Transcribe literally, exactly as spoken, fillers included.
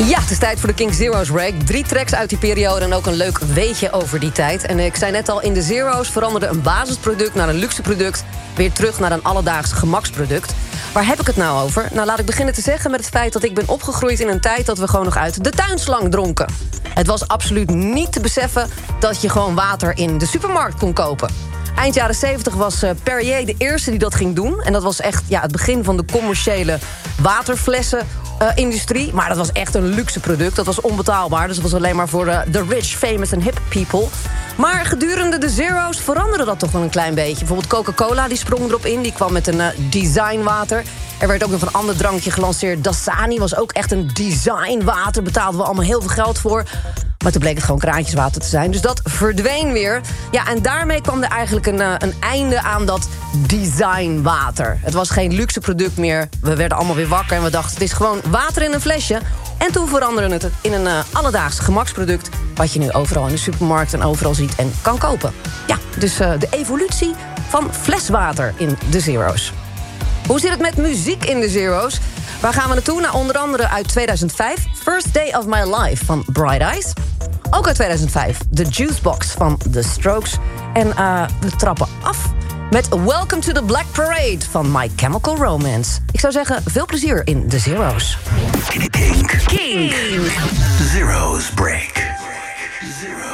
Ja, het is tijd voor de King Zero's Break. Drie tracks uit die periode en ook een leuk weetje over die tijd. En ik zei net al, in de Zero's veranderde een basisproduct naar een luxe product weer terug naar een alledaags gemaksproduct. Waar heb ik het nou over? Nou, laat ik beginnen te zeggen met het feit dat ik ben opgegroeid in een tijd dat we gewoon nog uit de tuinslang dronken. Het was absoluut niet te beseffen dat je gewoon water in de supermarkt kon kopen. Eind jaren zeventig was uh, Perrier de eerste die dat ging doen. En dat was echt ja, het begin van de commerciële waterflessen-industrie. Uh, maar dat was echt een luxe product. Dat was onbetaalbaar. Dus dat was alleen maar voor de uh, rich, famous en hip people. Maar gedurende de Zero's veranderde dat toch wel een klein beetje. Bijvoorbeeld Coca-Cola die sprong erop in. Die kwam met een uh, designwater. Er werd ook nog een ander drankje gelanceerd. Dasani was ook echt een designwater. Betaalden we allemaal heel veel geld voor. Maar toen bleek het gewoon kraantjeswater te zijn. Dus dat verdween weer. Ja, en daarmee kwam er eigenlijk een, uh, een einde aan dat designwater. Het was geen luxe product meer. We werden allemaal weer wakker en we dachten, het is gewoon water in een flesje. En toen veranderde het in een uh, alledaags gemaksproduct, wat je nu overal in de supermarkt en overal ziet en kan kopen. Ja, dus uh, de evolutie van fleswater in de Zero's. Hoe zit het met muziek in de Zero's? Waar gaan we naartoe? Nou, onder andere uit tweeduizend vijf... First Day of My Life van Bright Eyes. Ook uit tweeduizend vijf The Juicebox van The Strokes. En uh, we trappen af met Welcome to the Black Parade van My Chemical Romance. Ik zou zeggen, veel plezier in de Zero's. King. King. Zero's Break. Zero.